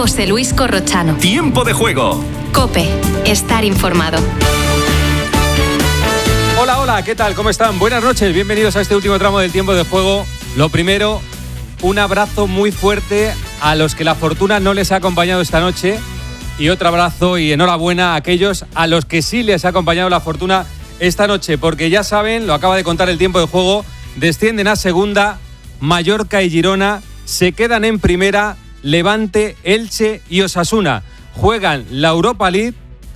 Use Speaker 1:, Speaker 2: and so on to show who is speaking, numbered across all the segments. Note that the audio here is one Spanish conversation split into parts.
Speaker 1: José Luis Corrochano.
Speaker 2: Tiempo de juego.
Speaker 1: COPE. Estar informado.
Speaker 3: Hola, ¿qué tal? ¿Cómo están? Buenas noches, bienvenidos a este último tramo del tiempo de juego. Lo primero, un abrazo muy fuerte a los que la fortuna no les ha acompañado esta noche y otro abrazo y enhorabuena a aquellos a los que sí les ha acompañado la fortuna esta noche, porque ya saben, lo acaba de contar el tiempo de juego, descienden a segunda, Mallorca y Girona se quedan en primera, Levante, Elche y Osasuna juegan la Europa League,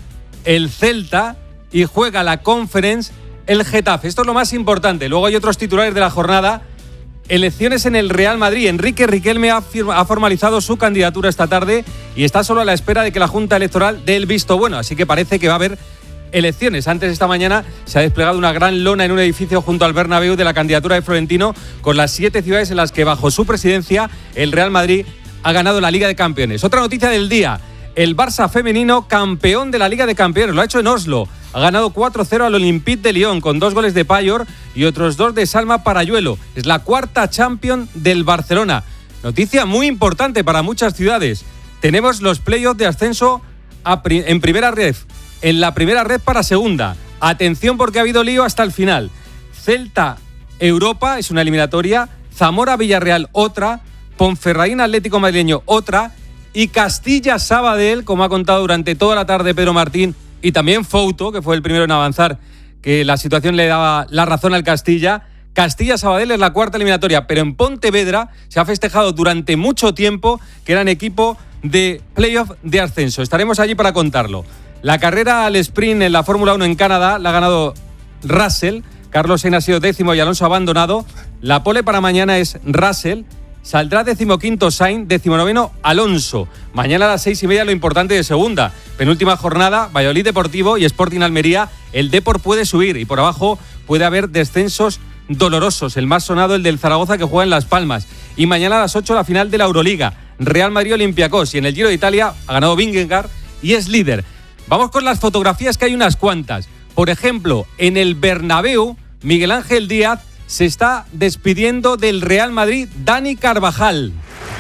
Speaker 3: el Celta y juega la Conference el Getafe. Esto es lo más importante. Luego hay otros titulares de la jornada. Elecciones en el Real Madrid. Enrique Riquelme ha formalizado su candidatura esta tarde y está solo a la espera de que la Junta Electoral dé el visto bueno. Así que parece que va a haber elecciones. Antes, esta mañana, se ha desplegado una gran lona en un edificio junto al Bernabéu de la candidatura de Florentino con las 7 ciudades en las que bajo su presidencia el Real Madrid ha ganado la Liga de Campeones. Otra noticia del día. El Barça femenino campeón de la Liga de Campeones. Lo ha hecho en Oslo. Ha ganado 4-0 al Olympique de Lyon con 2 goles de Payor y otros 2 de Salma Parayuelo. Es la cuarta Champions del Barcelona. Noticia muy importante para muchas ciudades. Tenemos los playoffs de ascenso en primera red. En la primera red para segunda. Atención porque ha habido lío hasta el final. Celta Europa es una eliminatoria. Zamora Villarreal otra. Ponferradín Atlético Madrileño otra. Y Castilla Sabadell, como ha contado durante toda la tarde Pedro Martín, y también Fouto, que fue el primero en avanzar, que la situación le daba la razón al Castilla. Castilla Sabadell es la cuarta eliminatoria, pero en Pontevedra se ha festejado durante mucho tiempo que eran equipo de playoff de ascenso. Estaremos allí para contarlo. La carrera al sprint en la Fórmula 1 en Canadá la ha ganado Russell. Carlos Sainz ha sido 10º y Alonso abandonado. La pole para mañana es Russell. Saldrá 15º Sainz, 19º Alonso. Mañana a las 6:30 lo importante de segunda. Penúltima jornada, Valladolid Deportivo y Sporting Almería. El Depor puede subir y por abajo puede haber descensos dolorosos. El más sonado, el del Zaragoza, que juega en Las Palmas. Y mañana a las 8 la final de la Euroliga. Real Madrid Olympiacos. Y en el Giro de Italia ha ganado Vingegaard y es líder. Vamos con las fotografías, que hay unas cuantas. Por ejemplo, en el Bernabéu, Miguel Ángel Díaz se está despidiendo del Real Madrid, Dani Carvajal.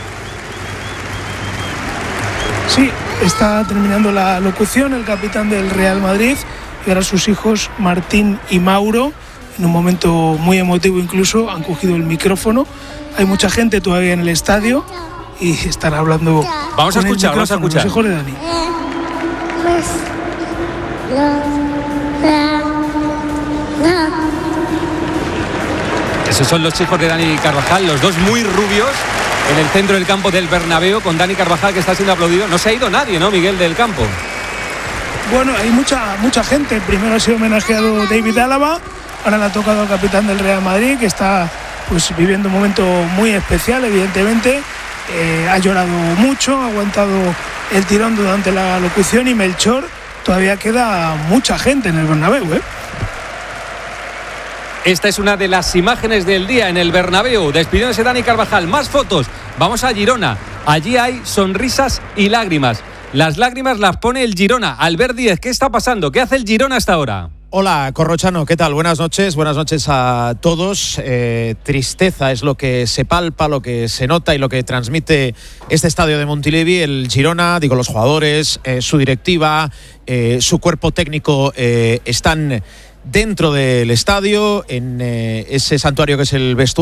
Speaker 4: Sí, está terminando la locución el capitán del Real Madrid y ahora sus hijos Martín y Mauro, en un momento muy emotivo incluso, han cogido el micrófono. Hay mucha gente todavía en el estadio y están hablando.
Speaker 3: Vamos a escuchar.
Speaker 4: Los hijos de Dani.
Speaker 3: Esos son los hijos de Dani Carvajal, los dos muy rubios, en el centro del campo del Bernabéu, con Dani Carvajal que está siendo aplaudido. No se ha ido nadie, ¿no, Miguel, del campo?
Speaker 4: Bueno, hay mucha gente. Primero ha sido homenajeado David Álava, ahora le ha tocado al capitán del Real Madrid, que está pues viviendo un momento muy especial, evidentemente. Ha llorado mucho, ha aguantado el tirón durante la locución y Melchor, todavía queda mucha gente en el Bernabéu, ¿eh?
Speaker 3: Esta es una de las imágenes del día en el Bernabéu, despidiéndose Dani Carvajal. Más fotos, vamos a Girona. Allí hay sonrisas y lágrimas. Las lágrimas las pone el Girona. Albert Díez, ¿qué está pasando? ¿Qué hace el Girona hasta ahora?
Speaker 5: Hola, Corrochano, ¿qué tal? Buenas noches a todos. Tristeza es lo que se palpa, lo que se nota y lo que transmite este estadio de Montilivi. El Girona, digo, los jugadores, su directiva, su cuerpo técnico están dentro del estadio, en ese santuario que es el vestuario.